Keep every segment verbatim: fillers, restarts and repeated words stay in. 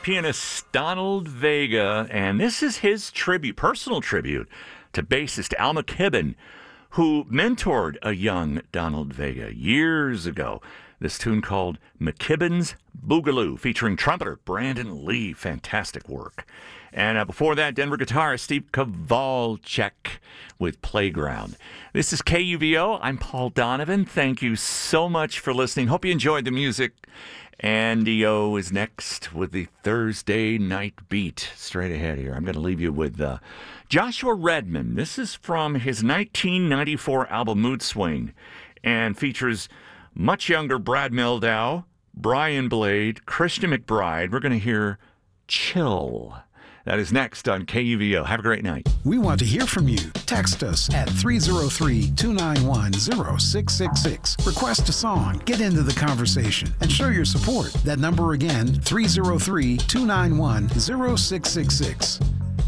pianist Donald Vega, and this is his tribute, personal tribute to bassist Al McKibben, who mentored a young Donald Vega years ago. This tune called McKibben's Boogaloo, featuring trumpeter Brandon Lee. Fantastic work. And uh, before that, Denver guitarist Steve Kowalczyk with Playground. This is K U V O. I'm Paul Donovan. Thank you so much for listening. Hope you enjoyed the music. Andy O is next with the Thursday Night Beat. Straight ahead here. I'm going to leave you with uh, Joshua Redman. This is from his nineteen ninety-four album Mood Swing and features much younger Brad Mehldau, Brian Blade, Christian McBride. We're going to hear Chill. That is next on K U V O. Have a great night. We want to hear from you. Text us at three oh three, two nine one, oh six six six. Request a song. Get into the conversation and show your support. That number again, three oh three, two nine one, oh six six six.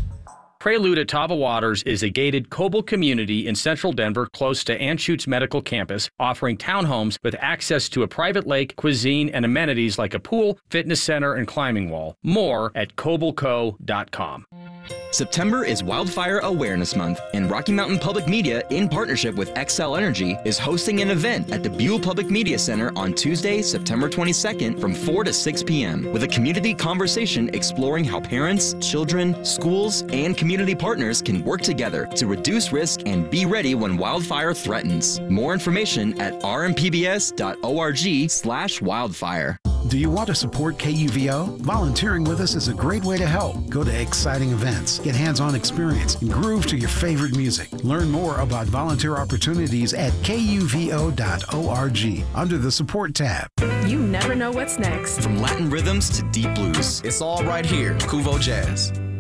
Prelude at Tava Waters is a gated Coble community in central Denver close to Anschutz Medical Campus, offering townhomes with access to a private lake, cuisine, and amenities like a pool, fitness center, and climbing wall. More at coble co dot com. September is Wildfire Awareness Month, and Rocky Mountain Public Media, in partnership with Xcel Energy, is hosting an event at the Buell Public Media Center on Tuesday, September twenty-second from four to six p.m. with a community conversation exploring how parents, children, schools, and community partners can work together to reduce risk and be ready when wildfire threatens. More information at r m p b s dot org slash wildfire. Do you want to support K U V O? Volunteering with us is a great way to help. Go to exciting events, get hands-on experience, and groove to your favorite music. Learn more about volunteer opportunities at k u v o dot org under the Support tab. You never know what's next. From Latin rhythms to deep blues, it's all right here. Kuvo Jazz.